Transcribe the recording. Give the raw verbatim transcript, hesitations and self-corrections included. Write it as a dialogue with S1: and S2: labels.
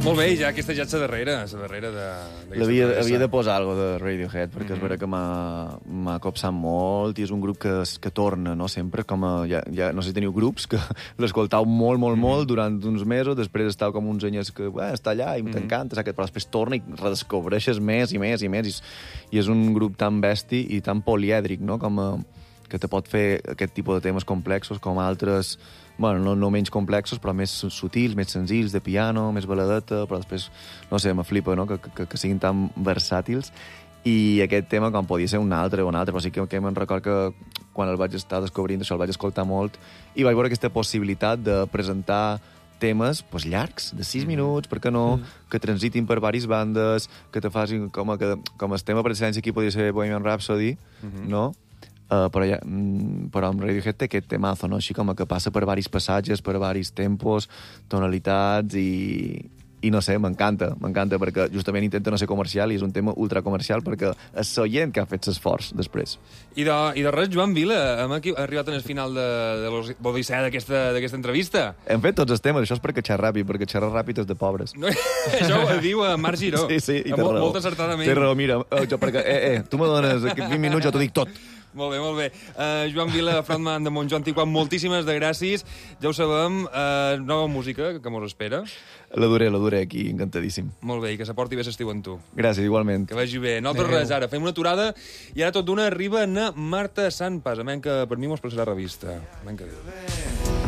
S1: Molt bé, ja aquesta ja és la darrera, la darrera de...
S2: Havia, havia de posar alguna de Radiohead, perquè mm -hmm. és vera que m'ha copsat molt i és un grup que, que torna, no? Sempre, com a... Ja, ja, no sé si teniu grups que l'escoltau molt, molt, mm -hmm. molt durant uns mesos, després estàu com uns anyes que eh, està allà i mm -hmm. t'encanta, però després torna i redescobreixes més i més i més i, i és un grup tan bèstic i tan polièdric, no? Com a, que te pot fer aquest tipus de temes complexos com altres... Bueno, no, no menys complexos, però més sutils, més senzills, de piano, més baladeta, però després, no sé, me flipa, no?, que, que, que siguin tan versàtils. I aquest tema, com podia ser un altre o un altre, però sí que, que me'n record que quan el vaig estar descobrint, això el vaig escoltar molt, i vaig veure aquesta possibilitat de presentar temes pues, llargs, de sis minuts, per què no, mm. que transitin per diverses bandes, que te facin com a, que, com el tema per excel·lència aquí podria ser Bohemian Rhapsody, mm-hmm. no?, Uh, però, ja, mm, però amb Radiohead té aquest temazo, no? Així com que passa per diversos passatges, per diversos tempos, tonalitats i, i no sé, m'encanta, m'encanta perquè justament intenta no ser comercial i és un tema ultracomercial perquè és l'oient que ha fet l'esforç després.
S1: I de, I de res, Joan Vila, hem arribat al final de, de l'odissea d'aquesta entrevista.
S2: Hem fet tots els temes, això és perquè xerrar ràpid, perquè xerrar ràpid és de pobres.
S1: No, això ho diu a Marc Giró.
S2: Sí, sí, i té
S1: molt,
S2: raó.
S1: Molt acertadament.
S2: Té raó, mira, jo, perquè, eh, eh, tu me dones vint minuts, jo t'ho dic tot.
S1: Molt bé, molt bé. Uh, Joan Vila, frontman de Montjuïc Antiquat, moltíssimes de gràcies. Ja ho sabem, uh, nova música que mos espera.
S2: La duré, la duré aquí, encantadíssim.
S1: Molt bé, i que s'aporti bé l'estiu amb tu.
S2: Gràcies, igualment.
S1: Que vagi bé. Nosaltres res, ara fem una aturada i ara tot d'una arriba na Marta Santpas, amén que per mi mos passarà revista. Amén que Déu.